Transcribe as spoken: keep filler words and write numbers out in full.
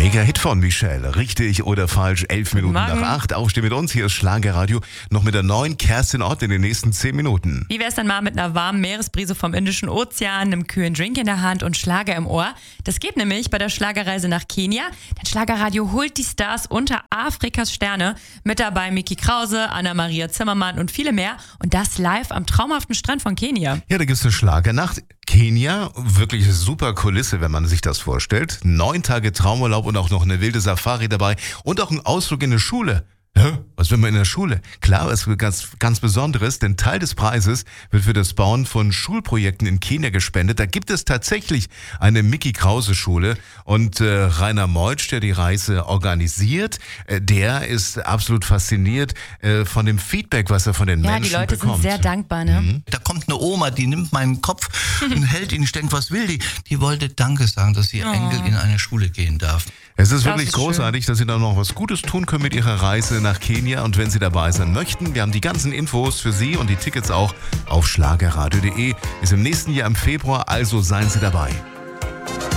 Mega-Hit von Michelle. Richtig oder falsch? Elf Minuten Morgen. nach acht. Aufstehen mit uns. Hier ist Schlagerradio. Noch mit der neuen Kerstin Ott in den nächsten zehn Minuten. Wie wär's denn mal mit einer warmen Meeresbrise vom Indischen Ozean, einem kühlen Drink in der Hand und Schlager im Ohr? Das geht nämlich bei der Schlagerreise nach Kenia. Denn Schlagerradio holt die Stars unter Afrikas Sterne. Mit dabei Miki Krause, Anna-Maria Zimmermann und viele mehr. Und das live am traumhaften Strand von Kenia. Ja, da gibt's eine Schlagernacht. Kenia, wirklich super Kulisse, wenn man sich das vorstellt. Neun Tage Traumurlaub und auch noch eine wilde Safari dabei und auch ein Ausflug in eine Schule. Hä? Was will man in der Schule? Klar, es wird ganz, ganz Besonderes, denn Teil des Preises wird für das Bauen von Schulprojekten in Kenia gespendet. Da gibt es tatsächlich eine Micky-Krause-Schule und äh, Rainer Meutsch, der die Reise organisiert, äh, der ist absolut fasziniert äh, von dem Feedback, was er von den Ja, Menschen die Leute bekommt. sind sehr dankbar, ne? Mhm. Da kommt eine Oma, die nimmt meinen Kopf und hält ihn. Ich denke, was will die? Die wollte Danke sagen, dass ihr Oh. Enkel in eine Schule gehen darf. Es ist Das wirklich ist großartig, dass Sie da noch was Gutes tun können mit Ihrer Reise nach Kenia. Und wenn Sie dabei sein möchten, wir haben die ganzen Infos für Sie und die Tickets auch auf schlagerradio punkt de. Ist im nächsten Jahr im Februar, also seien Sie dabei.